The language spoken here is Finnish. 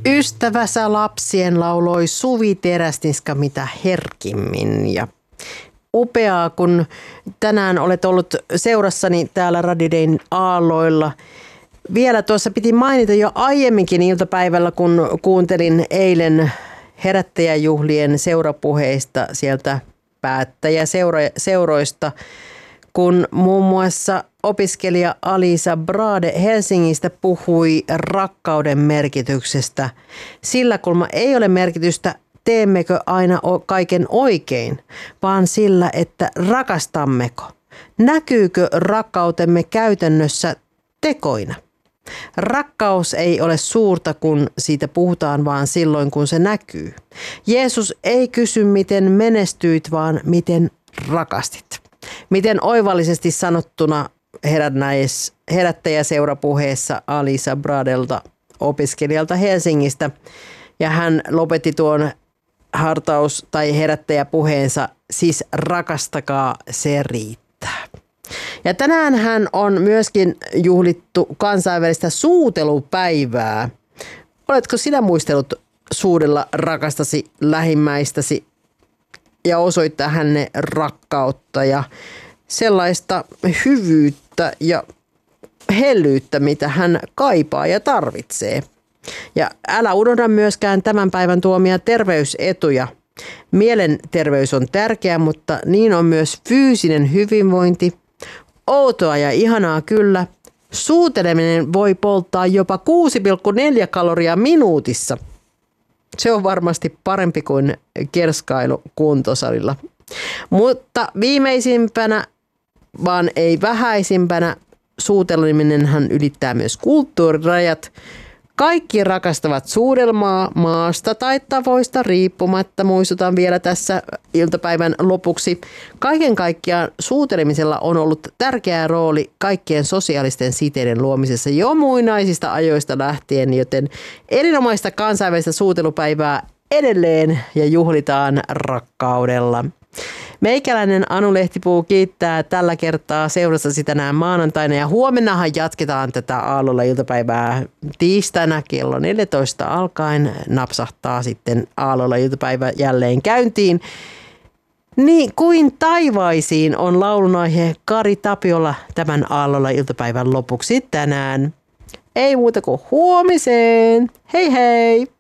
Ystävänsä lapsien lauloi Suvi Teräsniska mitä herkimmin ja upeaa, kun tänään olet ollut seurassani täällä Radio Dayn aalloilla. Vielä tuossa piti mainita jo aiemminkin iltapäivällä, kun kuuntelin eilen herättäjäjuhlien seurapuheista sieltä päättäjäseuroista, kun muun muassa opiskelija Alisa Brade Helsingistä puhui rakkauden merkityksestä. Sillä kulma ei ole merkitystä, teemmekö aina kaiken oikein, vaan sillä, että rakastammeko. Näkyykö rakkautemme käytännössä tekoina? Rakkaus ei ole suurta, kun siitä puhutaan, vaan silloin, kun se näkyy. Jeesus ei kysy, miten menestyit, vaan miten rakastit. Miten oivallisesti sanottuna herättäjäseurapuheessa Alisa Bradelta, opiskelijalta Helsingistä. Ja hän lopetti tuon hartaus- tai herättäjäpuheensa, siis rakastakaa, se riittää. Ja tänään hän on myöskin juhlittu kansainvälistä suutelupäivää. Oletko sinä muistellut suudella rakastasi lähimmäistäsi ja osoittaa hänelle rakkautta ja sellaista hyvyyttä ja hellyyttä, mitä hän kaipaa ja tarvitsee. Ja älä unohda myöskään tämän päivän tuomia terveysetuja. Mielenterveys on tärkeä, mutta niin on myös fyysinen hyvinvointi. Outoa ja ihanaa kyllä. Suuteleminen voi polttaa jopa 6,4 kaloria minuutissa. Se on varmasti parempi kuin kerskailu kuntosalilla. Mutta viimeisimpänä, vaan ei vähäisimpänä, suuteleminenhan ylittää myös kulttuurirajat. Kaikki rakastavat suudelmaa maasta tai tavoista riippumatta. Muistutan vielä tässä iltapäivän lopuksi. Kaiken kaikkiaan suutelemisella on ollut tärkeä rooli kaikkien sosiaalisten siteiden luomisessa jo muinaisista ajoista lähtien, joten erinomaista kansainvälistä suutelupäivää edelleen ja juhlitaan rakkaudella. Meikäläinen Anu Lehtipuu kiittää tällä kertaa seurassasi tänään maanantaina ja huomennahan jatketaan tätä aallolla iltapäivää tiistaina kello 14 alkaen. Napsahtaa sitten aallolla iltapäivä jälleen käyntiin. Niin kuin taivaisiin on laulunaihe Kari Tapiola tämän aallolla iltapäivän lopuksi tänään. Ei muuta kuin huomiseen. Hei hei!